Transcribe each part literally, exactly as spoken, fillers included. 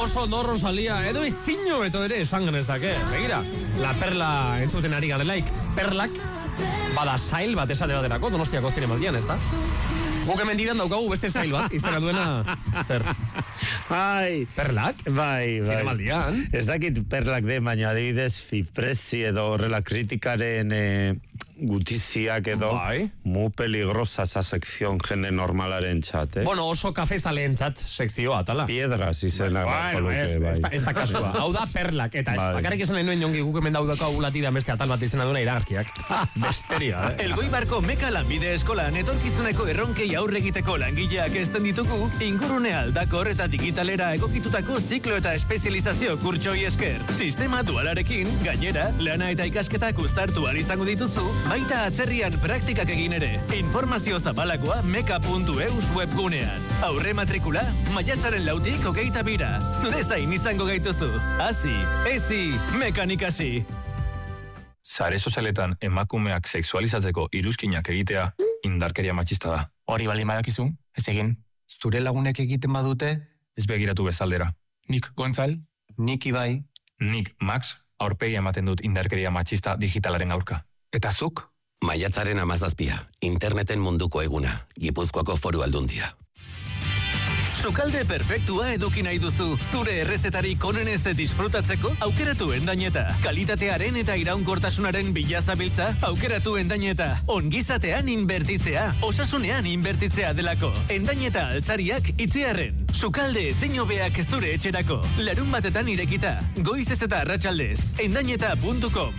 oso no Rosalia, edo ezino beto ere esan genezake. Begira, la perla entzuten ari garelaik, perlak, bada sail bat esate baterako, Donostiako zinemaldian, ez da? Guk hemen didan daukagu beste sail bat, izena duena, zer? Ai, perlak? Bai, bai. Zinemaldian. Ez dakit perlak de, baina adibidez Fiprezi edo horrela kritikaren eh, gutiziak edo bai. Mu peligrosa esa sekzion jende normalaren txat, eh? Bueno, oso kafezaleen txat sekzioa, tala. Piedras izena. Bueno, ez, bai. ez, ez da kasua. Hau da perlak, eta ez, Bai. bakarrik esan nahi nuen jongi guk hemen daudako agulatida beste atal bat izena duena iragarkiak. Besteria, eh? Elgoibarko Meka lanbide eskolan etorkizuneko erronkei aurre egiteko langileak ezten ditugu, ingurune aldakor eta digitalera egokitutako ziklo eta espezializazio kurtsoi esker. Sistema dualarekin, gainera, lana eta ikasketak uztartu ahal izango dituzu, baita atzerrian praktikak egin ere. Informazio zabalagoa meka puntu eus webgunean. Aurre matrikula, maiatzaren lautik hogeita bira. Zure zain izango gaituzu. Hazi, ezi, mekanikasi. Sare sozialetan emakumeak sexualizatzeko iruzkinak egitea indarkeria matxista da. Hori baldin badakizu, ez egin. Zure lagunek egiten badute? Ez begiratu bezaldera. Nik Gontzal? Nik Ibai? Nik Max, aurpegia ematen dut indarkeria matxista digitalaren aurka. Eta zuk? Maiatzaren amazazpia, interneten munduko eguna, Gipuzkoako Foru Aldundia. Sukalde perfektua eduki nahi duzu. Zure errezetarik onenez disfrutatzeko, aukeratu Endañeta. Kalitatearen eta iraunkortasunaren bilazabiltza, aukeratu Endañeta. Ongizatean inbertitzea, osasunean inbertitzea delako. Endañeta altzariak itziarren. Sukalde ezin hobeak zure etxerako. Larun batetan irekita, goizez eta arratsaldez. Endañeta puntu com.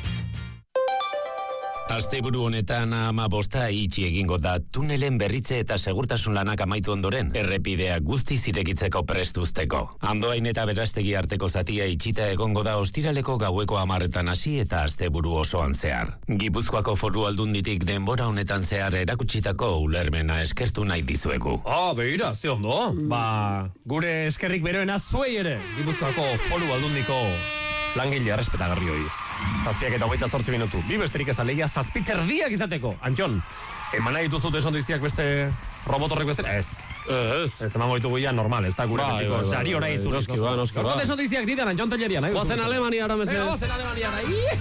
Asteburu honetan ama bosta itxi egingo da tunelen berritze eta segurtasun lanak amaitu ondoren, errepidea guztiz irekitzeko prestuzteko. Andoain eta Berastegi arteko zatia itxita egongo da ostiraleko gaueko hamarretan hasi eta asteburu osoan zehar. Gipuzkoako Foru Aldunditik denbora honetan zehar erakutsitako ulermena eskertu nahi dizuegu. Ah, begira, ze ondo. Ba, gure eskerrik beroena zuei ere, Gipuzkoako Foru Aldundiko langile errespetagarri hori. Zazpiak eta hogeita zortzi minutu. Bi besterik ez alegia zazpiterdiak izateko. Antxon, eman nahi dituzut esondiziak beste robotorrek beste? Ez. Ez. Ez eman goitugu ya normal, ez da gure betiko sari orai itzulizko. Noski ba, noski ba. Robote esondiziak ditan, Antxon Telleria, nahi? Goazen Alemania ara mesedez. Goazen Alemania,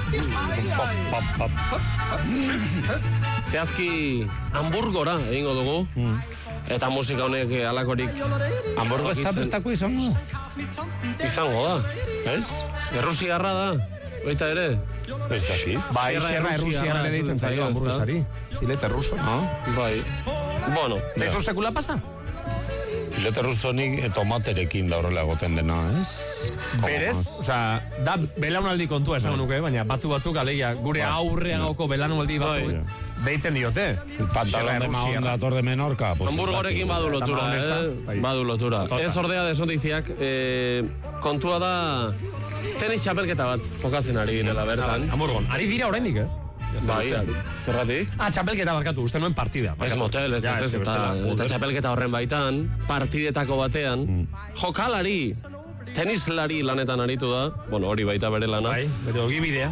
Zehazki Hamburgora egingo dugu. Eta musika honek alakorik Hamburgo zapertako izango? Izango da, ez? Errusiarra da, baita ere. Ez daki? Bai, xerra errusiarra ere ditzen zailo hamburguesari. Filete ruso. Bai. Bueno. Zaizu sekula pasa? Filete rusonik tomaterekin da horrela goten dena, ez? Berez, osea, da belaunaldi kontua esango nuke, baina batzu batzuk alegia gure aurrean gauko belaunaldi batzuk deitzen diote. Pantalon de mahon dator de Menorca. Hamburgorekin badu lotura, eh? Badu lotura. Ez ordea desondiziak, kontua da tenis txapelketa bat jokatzen ari direla bertan. Hamburgon, ari dira oraindik, eh? Bai, zerratik? Ah, txapelketa barkatu, uste nuen partida. Ez motel, ez ez, eta txapelketa horren baitan, partidetako batean, jokalari, tenislari lanetan aritu da, bueno, hori baita bere lana. Bai, bete ogibidea.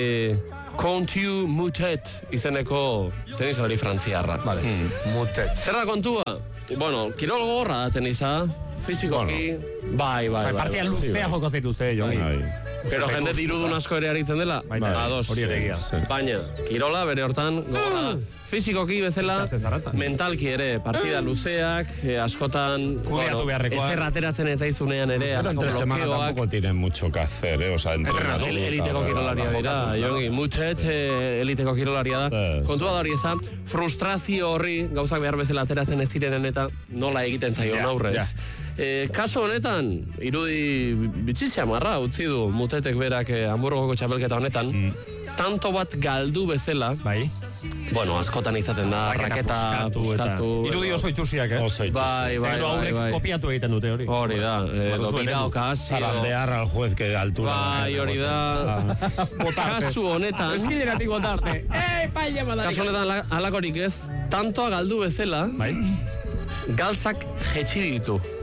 Kontiu Mutet izeneko tenislari frantziarra. Vale, Mutet. Zer da kontua? Bueno, kirol gogorra da tenisa, fizikoki, bai, bai, bai. Partia luzea joko zaituzte, Jongi. Pero jende dirudun asko ere aritzen dela, ados. Hori ere egia. Baina, kirola bere hortan gogorra da. Fizikoki bezala, mentalki ere, partida luzeak, askotan, kudeatu beharrekoa. Ezer ateratzen ez zaizunean ere, pero entre semana tampoco tienen mucho que hacer, eh? O sea, entrenatu. Eliteko kirolaria dira, Jongi, Mutet eliteko kirolaria da. Kontua da hori ez da, frustrazio horri, gauzak behar bezala ateratzen ez zirenen eta nola egiten zaion aurrez. E, kaso honetan, irudi bitxizia marra utzi du Mutetek berak eh, Hamburgoko txapelketa honetan, mm. tanto bat galdu bezala, bai. Bueno, askotan izaten da, raketa, puskatu. Irudi oso itxusiak, eh? Oso itxusiak. Bai, bai, bai, bai, bai. Kopiatu egiten dute hori. Hori da, edo bira okazio. Zarandear al juez que altura. Bai, hori da. Kasu honetan. Eskileratik botarte. Ei, paile madari. Kasu honetan alakorik ez, tantoa galdu bezala, bai. galtzak jetxi ditu.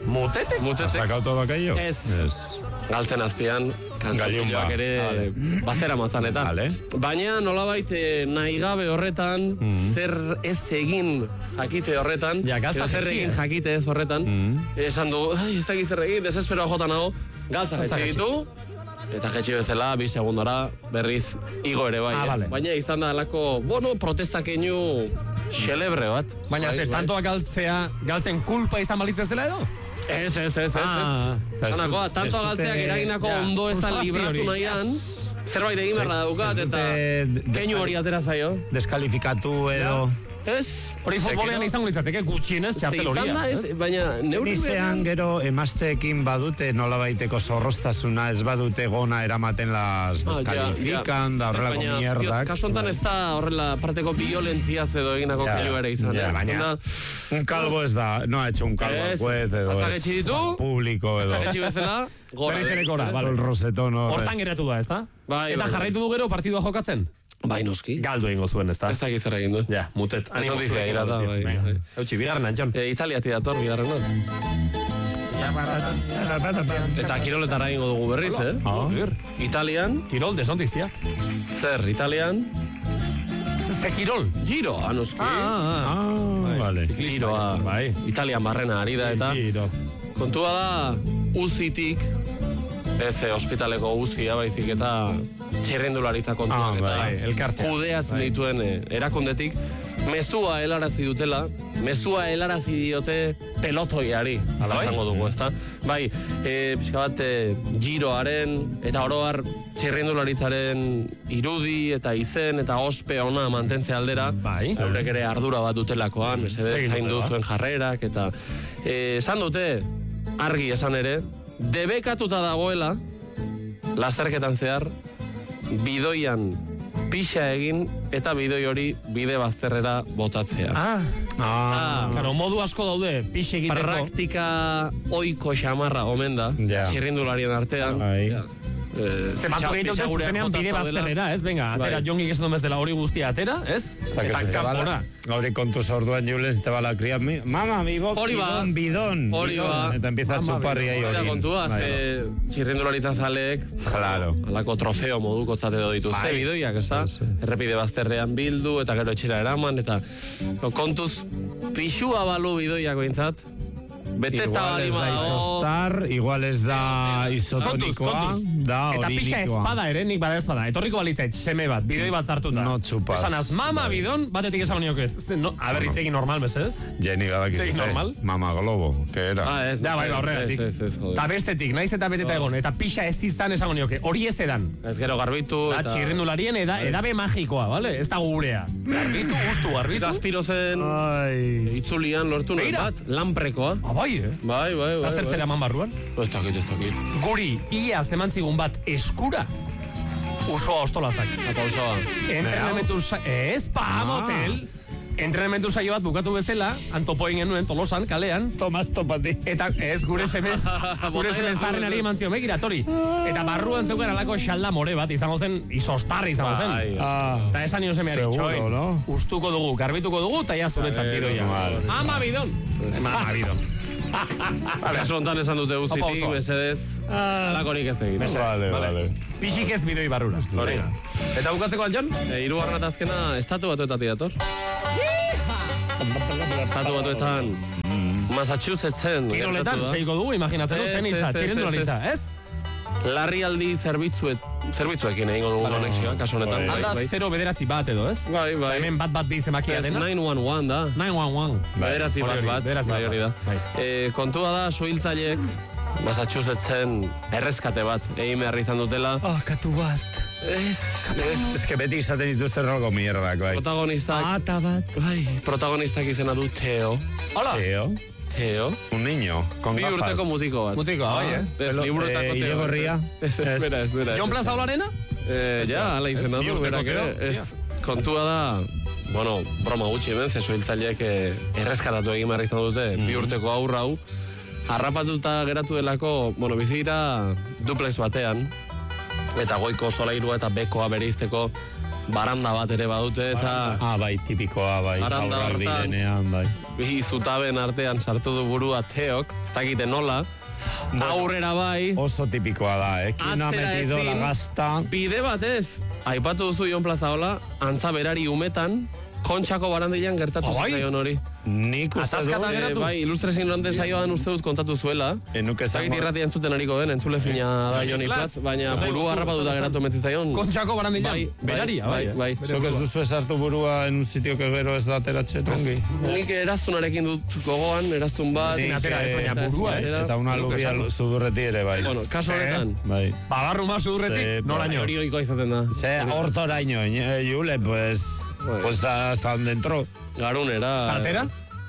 Mutetek? Mutetek. Sacauto bakaio? Ez. Ez. Galtzen azpian, kantzatiloak ere vale. Bazera mazanetan. Vale. Baina nolabait eh, nahi gabe horretan, mm. zer ez egin jakite horretan, ja, galtza zer jetxi, egin eh? jakite ez horretan, Mm. esan du, ai, ez dakit zer egin, desesperoa jotan nago, galtza jetxi ditu, eta jetxi bezala, bi segundora, berriz, igo ere bai. Ah, eh? vale. Baina izan da alako, bueno, protestak inu xelebre bat. Baina Bai, ze bai. tantoa galtzea, galtzen kulpa izan balitz bezala edo? Ez, ez, ez, ez, Ah. ez. Zanakoa, tanto galtzeak eraginako ja, ondo ez da frustrazio libratu hori. nahian, zerbait egin beharra daukat, eta keinu hori atera zaio. Deskalifikatu edo... Ez, Hori futbolean izango litzateke gutxienez txartel horia. izan da, ez, baina neurri Nizean gero emazteekin badute nolabaiteko zorrostasuna, ez badute gona eramaten las deskalifikan, da horrelako Baina, mierdak. kasu honetan ez da horrela parteko violentziaz edo eginako Ja, keinu ere izan. ja, eh? baina- Onda, Un calvo ez da, no ha hecho un calvo al Ez, juez edo... atzagetxi ditu, Público edo... Etxi bezala, gora. Berriz ere gora, Todo vale. el rosetón horrez. Hortan geratu da, ezta? Bai, Eta bai, jarraitu du gero partidua jokatzen? Bai, noski. Galdu egingo zuen, ezta? Ez dakit zer egin du. Ja, mutet. Ez notizia ira da, bai, bai. Eutxi, bigarren antxon. E, Italiati dator, bigarrena. Eta kiroletara egingo dugu berriz, eh? Ah. Italian, Kirol, desontiziak. zer, Italian, Ze kirol? Giro, anoski. Ah, ah, Ah, vale. Giroa, bai. Italian barrena ari da, eta Giro. kontua da, uzitik, ez eh, ospitaleko uzia, baizik eta txirrindularitza kontuak, Ah, bai, eta elkartea. kudeatzen dituen eh, erakundetik, mezua helarazi dutela, mezua helarazi diote pelotoiari, ala Bai? esango dugu, ezta? Bai, e, pixka bat, e, giroaren, eta oroar txirrindularitzaren irudi eta izen eta ospe ona mantentze aldera, Bai. eurek ere ardura bat dutelakoan, mesedez, Zegin zaindu dute, ba? zuen jarrerak, eta e, esan dute, argi esan ere, debekatuta dagoela, lasterketan zehar, bidoian pixa egin eta bidoi hori bide bazterrera botatzea. Ah, Ah, Karo, modu asko daude, pixe egiteko. Praktika oiko xamarra omen da, Ja. txirrindularien artean. Bai. Ja. Eh, Ze batzuk pixa- egiten dute pixagureak zuzenean jota bide zaudela. bazterrera, ez? Venga, atera Bai. jongik esan bezala hori guztia atera, ez? Eta kanpora. Gauri kontuz orduan Jules te va la cría. mi- Mama, mi bo, Hori ba. bidón, bidón. Hori bidón. ba. Eta empieza a Mama, chupar ahí Hori da hori. kontua, Bai. ze txirrindularitza zaleek Claro. alako trofeo moduko zatero dituzte Bai. bidoiak, ezta? Sí, sí. Errepide bazterrean bildu eta gero etxera eraman, eta kontuz pixua balu bidoiak behintzat, beteta Igual ez balima da dago, isostar, igual ez da Kontuz, isotonikoa, kontuz. da Eta pixa orinikoa. espada ere, nik bada espada. Etorriko balitzait, seme bat, bidoi bat hartuta. No chupas. Esanaz, mama bidon, batetik esan niok ez. Ze, No, a ber, itzegin normal, mesedez? Jenny badakizute. Sí, normal. Mama Globo, que era. Ah, ez, Ja, bai, ba, horregatik. Ez, ez, ez, joder. Ta bestetik, naiz eta beteta egon, eta pixa ez izan esango nioke, hori ez edan. Ez gero garbitu, Da, eta... txirrindularien eda, edabe magikoa, bale? Ez da gurea. Garbitu, gustu, garbitu. Gazpirozen Ai. itzulian lortu nahi Begira. bat, lanprekoa. Ah, bai, eh? Bai, bai, bai. Eta zertzera eman barruan. Ez dakit, ez dakit. Guri, ia zeman zigun bat eskura, usoa ostolazak. Eta osoa. Entrenamentu sa... Ez, pa, motel. Entrenamentu saio bat bukatu bezala, antopoin genuen Tolosan, kalean, Tomas topati. eta ez gure seme, gure seme zarrenari eman zion, begira, tori. Eta barruan zeukan alako xalda more bat, izango zen, izostarri izango zen. Bai, Ah. Eta esan nio semeari, Seguro, txoin, no? ustuko dugu, garbituko dugu, eta ja zuretzat Bai, bidoia. normal. Ama bidon. Ama bidon. Kasu honetan esan dute Opa, guztitik, osoa. mesedez, alakorik ez egin. Vale, vale. Pixik ez bidoi barrura. Hori. Eta bukatzeko Antxon? E, Hirugarren eta azkena estatu batuetatik dator. Estatu batuetan Massachusettsen Kiroletan, gertatu da. seiko dugu, imaginatzen du, Ez, tenisa, ez, ez, txirrendularitza, ez, ez? Larrialdi zerbitzuet, zerbitzuekin egingo dugu konexioa, kasu honetan. Bai. Alda, zero bederatzi bat edo, ez? Bai, bai. Osa, hemen bat bat bi zemakia Ez, dena. nine one one da. nine one one. Bederatzi hori bat hori, bat, bederatzi bai bat hori da. bat, bai. E, kontua da, suhiltzaileek Massachusettsen erreskate bat egin behar izan dutela. Ah, katu bat. Ez, ez. Ez que beti izaten dituzten algo mierdak, bai. Protagonistak, Ata bat. bai, protagonistak izena du Teo. Hola! Teo, Teo. un niño, con Bi gafas. urteko mutiko bat. Mutiko, bai, eh? Ez, Pelo- liburutako eh, Teo. ilegorria? Ez, ez, Ez. bera, ez, bera. ez. Jon Plaza Olarena? Eh, ja, ala izena Ez, bi du, urteko berak ere. Teo, Ez, kontua da, bueno, broma gutxi hemen, ze suhiltzaileek eh, erreskatatu egin behar izan dute, bi urteko aurra hau, harrapatuta geratu delako, bueno, bizira duplex batean, eta goiko solairua eta bekoa bereizteko baranda bat ere badute, eta Ah, bai, tipikoa, bai, Baranda aurrak hortan. direnean, bai. bi zutaben artean sartu du burua Teok, ez dakite nola, aurrera bai, Oso tipikoa da, eh? Quien ha Atzera metido la ezin. gasta... bide batez, aipatu duzu Jon Plazaola, antza berari umetan, kontxako barandilean gertatu Ah, bai? zitzaion hori. Nik uste Ataskata du... Eh, geratu? bai, ilustres ignorantes saioan uste dut kontatu zuela. Enuk Zagit esango... irratia entzuten ariko den, entzule fina da Joni Platz, baina Bai, burua bai, harrapatuta bai, geratu metzitzaion. Kontxako barandilean? Bai, Beraria, bai, bai, bai. Zok ez duzu esartu burua en un sitio que gero ez da ateratzen ongi. Nik eraztunarekin dut gogoan, eraztun bat. Nik, atera ez, baina eta burua, ez? atera. Eta una alubia sudurreti ere, bai. Bueno, kaso honetan, Bai. Babarruma sudurretik, Ze, noraino? hori oikoa izaten da. Ze, hortoraino, eh, Jule, pues... Pues hasta donde entró. Garunera. Kartera?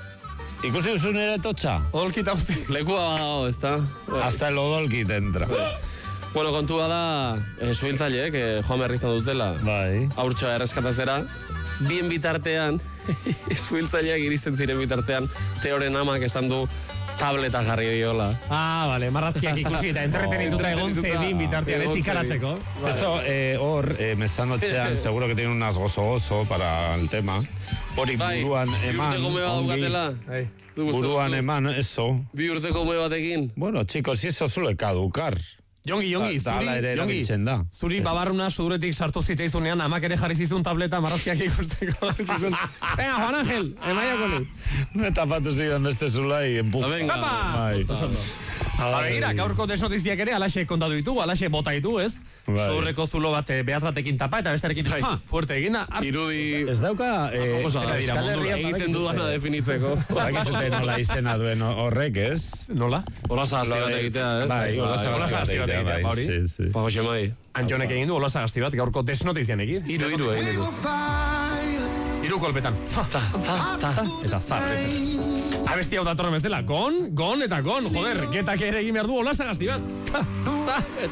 Ikusi duzun ere totxa? Olkita uste. Lekua badago, ez da? Hasta el odolkit entra. Bueno, kontua da, eh, suhiltzaileek, eh, joan behar izan dutela, Bai. haurtxoa erreskatazera, bien bitartean, suhiltzaileak iristen ziren bitartean, Teoren amak esan du, tableta jarri diola. Ah, vale, marrazkiak ikusi eta entretenituta egon zedin bitartean ez Egon ikaratzeko. Eso, eh, hor, eh, mezanotxean, seguro que tiene unas gozo-gozo para el tema. Hori Bai, buruan bi eman, urteko ume bat ongi. daukatela. Zu gustu Buruan duzu? eman, eso. Bi urteko ume batekin. Bueno, chicos, eso suele caducar. Jongi, jongi, Ta- ta zuri, hala ere jongi, erabiltzen da. zuri Sí. babarruna suduretik sartu zitzaizunean, amak ere jarri zizun tableta marrazkiak ikusteko. Zizun, venga, Juan Ángel, emaiako li. Me tapatu zidan beste zulai, empuja. Ah, venga. Zapa! Bai. Ba, begira, gaurko desnotiziak ere, alaxe kontatu ditugu, alaxe bota ditu, ez? Bai. Zurreko zulo bat eh, behaz batekin tapa eta bestarekin, ha, fuerte egina. Irudi... Ez dauka, eh, Osa, dira, Euskal mundu Herrian egiten dudana definitzeko. Badakizute nola izena duen horrek, ez? Nola? Hola zahazti bat egitea, ez? Bai, hola hola sagasti bat egitea, ba, hori. Sí, sí. Pago xemai. Antxonek egin du, hola sagasti bat, gaurko desnotizian egin. Iru, iru egin ditu. Iru kolpetan. Za, za, za, za, eta zar. Abesti hau datorren bezala, gon, gon eta gon, joder, getak ere egin behar du, hola sagasti bat. Za, za,